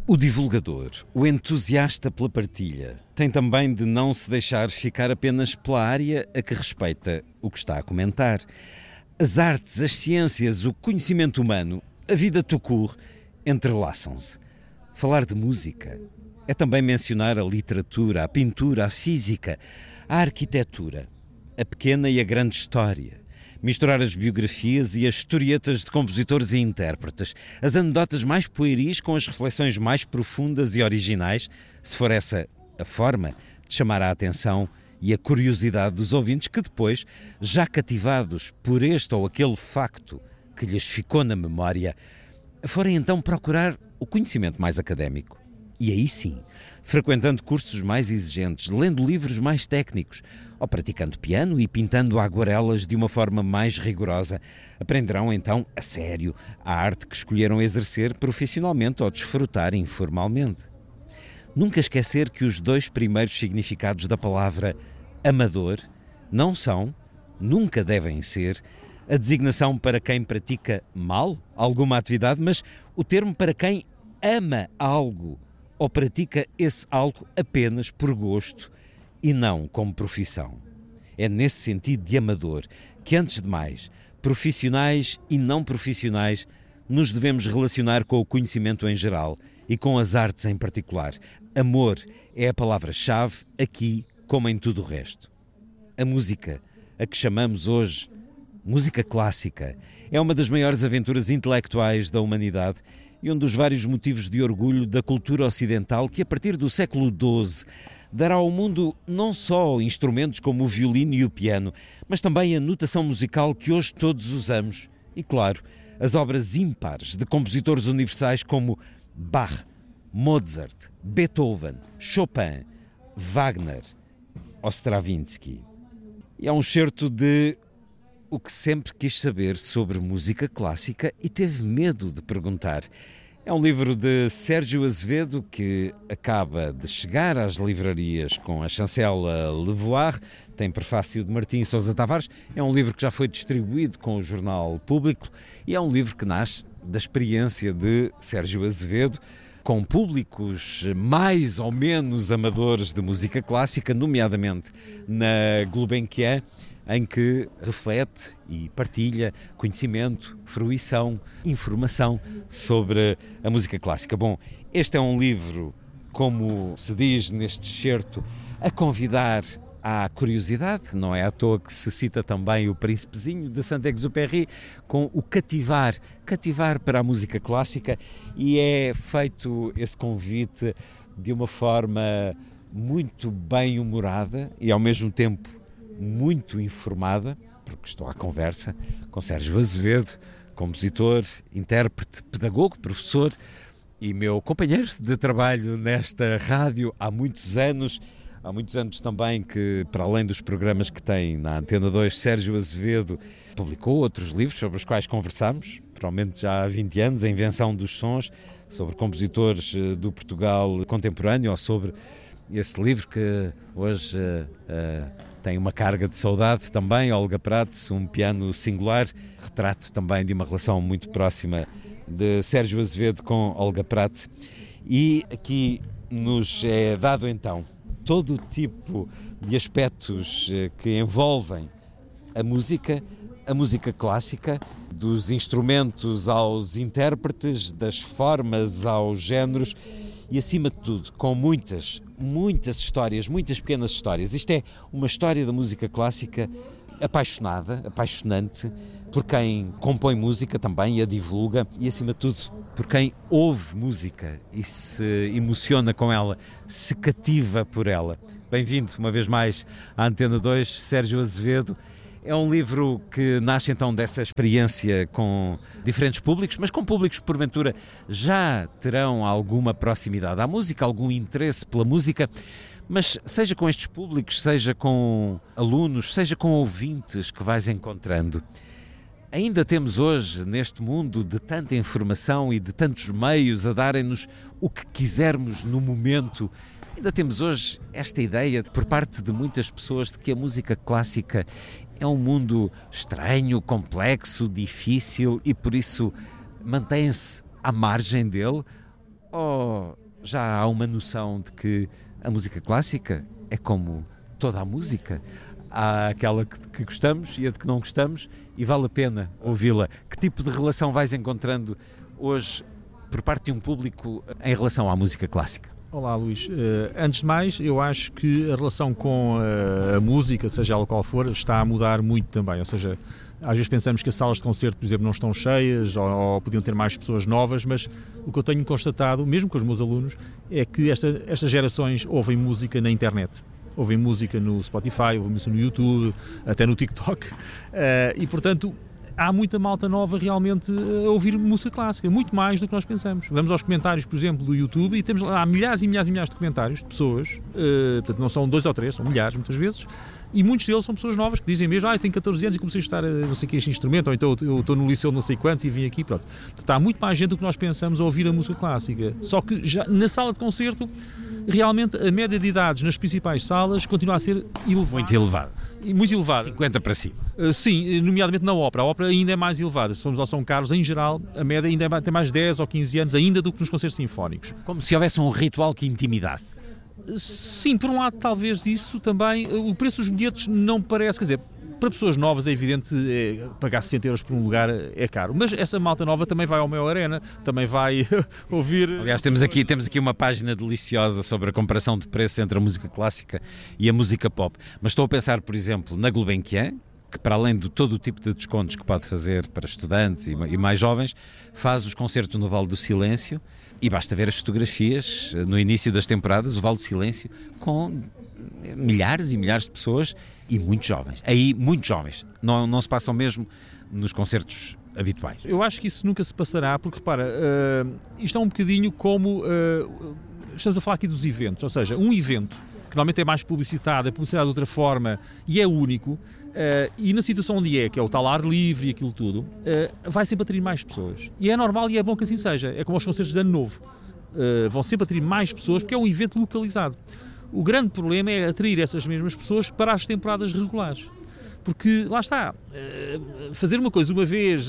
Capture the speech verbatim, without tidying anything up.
O divulgador, o entusiasta pela partilha, tem também de não se deixar ficar apenas pela área a que respeita o que está a comentar. As artes, as ciências, o conhecimento humano, a vida tout court, entrelaçam-se. Falar de música é também mencionar a literatura, a pintura, a física, a arquitetura, a pequena e a grande história. Misturar as biografias e as historietas de compositores e intérpretes, as anedotas mais pueris com as reflexões mais profundas e originais, se for essa a forma de chamar a atenção e a curiosidade dos ouvintes que depois, já cativados por este ou aquele facto que lhes ficou na memória, forem então procurar o conhecimento mais académico. E aí sim, frequentando cursos mais exigentes, lendo livros mais técnicos, ou praticando piano e pintando aguarelas de uma forma mais rigorosa, aprenderão então, a sério, a arte que escolheram exercer profissionalmente ou desfrutar informalmente. Nunca esquecer que os dois primeiros significados da palavra amador não são, nunca devem ser, a designação para quem pratica mal alguma atividade, mas o termo para quem ama algo ou pratica esse algo apenas por gosto e não como profissão. É nesse sentido de amador que, antes de mais, profissionais e não profissionais, nos devemos relacionar com o conhecimento em geral e com as artes em particular. Amor é a palavra-chave aqui como em tudo o resto. A música, a que chamamos hoje música clássica, é uma das maiores aventuras intelectuais da humanidade e um dos vários motivos de orgulho da cultura ocidental que, a partir do século doze, dará ao mundo não só instrumentos como o violino e o piano, mas também a notação musical que hoje todos usamos e, claro, as obras ímpares de compositores universais como Bach, Mozart, Beethoven, Chopin, Wagner ou Stravinsky. E é um excerto de o que sempre quis saber sobre música clássica e teve medo de perguntar. É um livro de Sérgio Azevedo que acaba de chegar às livrarias com a chancela Levoar, tem prefácio de Martim Sousa Tavares, é um livro que já foi distribuído com o Jornal Público e é um livro que nasce da experiência de Sérgio Azevedo com públicos mais ou menos amadores de música clássica, nomeadamente na Gulbenkian, em que reflete e partilha conhecimento, fruição, informação sobre a música clássica. Bom, este é um livro, como se diz neste excerto, a convidar à curiosidade, não é à toa que se cita também o Príncipezinho de Saint-Exupéry, com o cativar, cativar para a música clássica, e é feito esse convite de uma forma muito bem humorada e ao mesmo tempo muito informada, porque estou à conversa com Sérgio Azevedo, compositor, intérprete, pedagogo, professor e meu companheiro de trabalho nesta rádio há muitos anos. Há muitos anos também que, para além dos programas que tem na Antena dois, Sérgio Azevedo publicou outros livros sobre os quais conversamos, provavelmente já há vinte anos, A Invenção dos Sons, sobre compositores do Portugal contemporâneo, ou sobre esse livro que hoje uh, uh, tem uma carga de saudade também, Olga Prats, um piano singular, retrato também de uma relação muito próxima de Sérgio Azevedo com Olga Prats. E aqui nos é dado então todo o tipo de aspectos que envolvem a música, a música clássica, dos instrumentos aos intérpretes, das formas aos géneros e, acima de tudo, com muitas, muitas histórias, muitas pequenas histórias. Isto é uma história da música clássica apaixonada, apaixonante, por quem compõe música também e a divulga e, acima de tudo, por quem ouve música e se emociona com ela, se cativa por ela. Bem-vindo, uma vez mais, à Antena dois, Sérgio Azevedo. É um livro que nasce então dessa experiência com diferentes públicos, mas com públicos que porventura já terão alguma proximidade à música, algum interesse pela música, mas seja com estes públicos, seja com alunos, seja com ouvintes que vais encontrando. Ainda temos hoje, neste mundo de tanta informação e de tantos meios a darem-nos o que quisermos no momento, ainda temos hoje esta ideia por parte de muitas pessoas de que a música clássica é um mundo estranho, complexo, difícil e por isso mantém-se à margem dele, Ou já há uma noção de que a música clássica é como toda a música? Há aquela que, que gostamos e a de que não gostamos e vale a pena ouvi-la. Que tipo de relação vais encontrando hoje por parte de um público em relação à música clássica? Olá, Luís. Uh, antes de mais, eu acho que a relação com uh, a música, seja ela qual for, está a mudar muito também. Ou seja, às vezes pensamos que as salas de concerto, por exemplo, não estão cheias ou, ou podiam ter mais pessoas novas, mas o que eu tenho constatado, mesmo com os meus alunos, é que esta, estas gerações ouvem música na internet. Ouvem música no Spotify, ouvem música no YouTube, até no TikTok. Uh, e, portanto, há muita malta nova realmente a ouvir música clássica, muito mais do que nós pensamos. Vamos aos comentários, por exemplo, do YouTube e temos lá milhares e milhares e milhares de comentários de pessoas, uh, portanto não são dois ou três, são milhares muitas vezes, e muitos deles são pessoas novas que dizem mesmo, ah, eu tenho catorze anos e comecei a estudar não sei que este instrumento, ou então eu estou no liceu não sei quantos e vim aqui, pronto. Portanto, há muito mais gente do que nós pensamos a ouvir a música clássica, só que já na sala de concerto, realmente a média de idades nas principais salas continua a ser elevada. Muito elevada. Muito elevada. cinquenta para cima. Uh, sim, nomeadamente na ópera. A ópera ainda é mais elevada. Se formos ao São Carlos, em geral, a média ainda é, tem mais dez ou quinze anos ainda do que nos concertos sinfónicos. Como se houvesse um ritual que intimidasse. Uh, sim, por um lado, talvez isso também. Uh, o preço dos bilhetes não parece, quer dizer, para pessoas novas é evidente, é, pagar sessenta euros por um lugar é caro, mas essa malta nova também vai ao Mel Arena, também vai ouvir... Aliás, temos aqui, temos aqui uma página deliciosa sobre a comparação de preços entre a música clássica e a música pop, mas estou a pensar, por exemplo, na Gulbenkian, que para além de todo o tipo de descontos que pode fazer para estudantes e mais jovens, faz os concertos no Vale do Silêncio, e basta ver as fotografias no início das temporadas, o Vale do Silêncio, com milhares e milhares de pessoas e muito jovens. Aí, muito jovens. Não, não se passam mesmo nos concertos habituais. Eu acho que isso nunca se passará, porque, repara, uh, isto é um bocadinho como... Uh, estamos a falar aqui dos eventos, ou seja, um evento que normalmente é mais publicitado, é publicitado de outra forma e é único, uh, e na situação onde é, que é o tal ar livre e aquilo tudo, uh, vai sempre atrair mais pessoas. E é normal e é bom que assim seja. É como os concertos de Ano Novo. Uh, vão sempre atrair mais pessoas porque é um evento localizado. O grande problema é atrair essas mesmas pessoas para as temporadas regulares. Porque, lá está, uh, fazer uma coisa uma vez